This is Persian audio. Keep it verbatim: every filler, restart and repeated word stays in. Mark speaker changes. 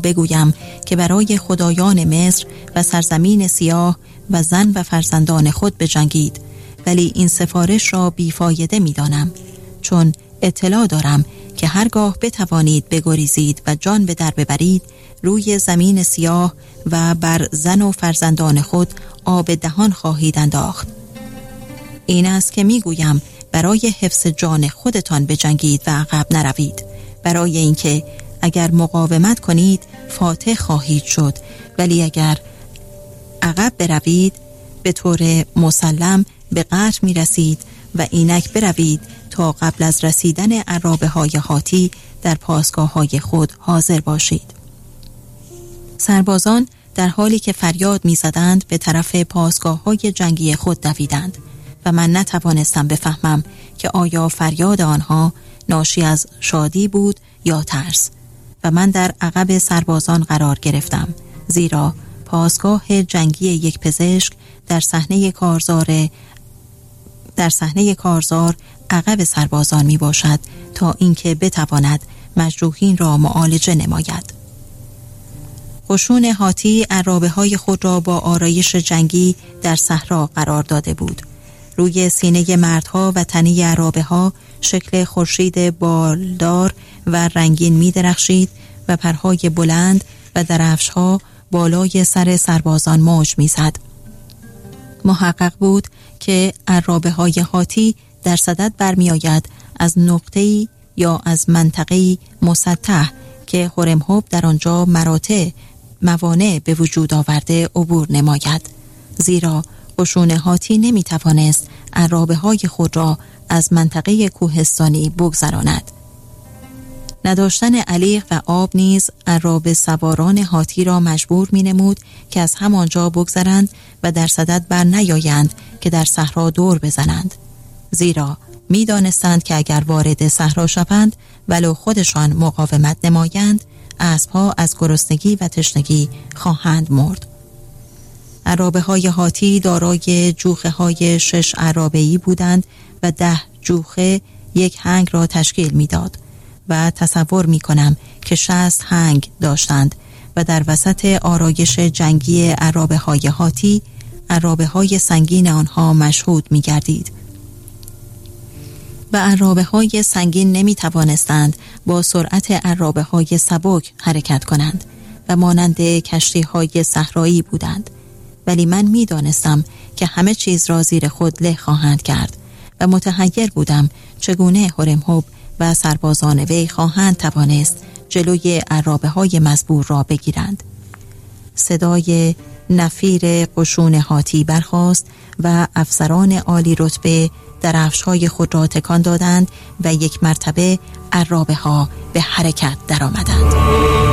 Speaker 1: بگویم که برای خدایان مصر و سرزمین سیاه و زن و فرزندان خود بجنگید، ولی این سفارش را بیفایده می دانم، چون اطلاع دارم که هرگاه بتوانید بگریزید و جان به در ببرید، روی زمین سیاه و بر زن و فرزندان خود آب دهان خواهید انداخت. این است که می گویم برای حفظ جان خودتان بجنگید و عقب نروید، برای اینکه اگر مقاومت کنید فاتح خواهید شد، ولی اگر عقب بروید به طور مسلم به قتل می رسید و اینک بروید تا قبل از رسیدن عرابه های هاتی در پاسگاه های خود حاضر باشید. سربازان در حالی که فریاد می زدند به طرف پاسگاه های جنگی خود دویدند و من نتوانستم بفهمم که آیا فریاد آنها ناشی از شادی بود یا ترس، و من در عقب سربازان قرار گرفتم، زیرا پاسگاه جنگی یک پزشک در صحنه کارزار در صحنه کارزار عقب سربازان می باشد تا اینکه بتواند مجروحین را معالجه نماید. قشون هاتی عرابه های خود را با آرایش جنگی در صحرا قرار داده بود. روی سینه مردها و تنه عرابه ها شکل خورشید بالدار و رنگین می درخشید و پرهای بلند و درفش ها بالای سر سربازان موج می زد. محقق بود که عرابه های هاتی در صدد برمی آید از نقطه‌ای یا از منطقه‌ای مسطح که هورمزد در آنجا مراتع موانع به وجود آورده عبور نماید، زیرا قشون هاتی نمی توانست عرابه های خود را از منطقه کوهستانی بگذراند. نداشتن علیق و آب نیز عرابه سواران هاتی را مجبور می نمود که از همانجا بگذرند و در صدد بر نیایند که در صحرا دور بزنند، زیرا می دانستند که اگر وارد صحرا شوند ولو خودشان مقاومت نمایند، اسبها از گرسنگی و تشنگی خواهند مرد. عرابه های هاتی دارای جوخه های شش عرابه‌ای بودند و ده جوخه یک هنگ را تشکیل می داد و تصور می کنم که شصت هنگ داشتند و در وسط آرایش جنگی عرابه های هاتی عرابه های سنگین آنها مشهود می گردید و عرابه های سنگین نمی توانستند با سرعت عرابه های سبک حرکت کنند و مانند کشتی های صحرایی بودند، ولی من می دانستم که همه چیز را زیر خود له خواهند کرد و متحیر بودم چگونه هورمزد و سربازان وی خواهند توانست جلوی عرابه های مزبور را بگیرند. صدای نفیر قشون هاتی برخاست و افسران عالی رتبه درفش های خود را تکان دادند و یک مرتبه عرابه ها به حرکت درآمدند.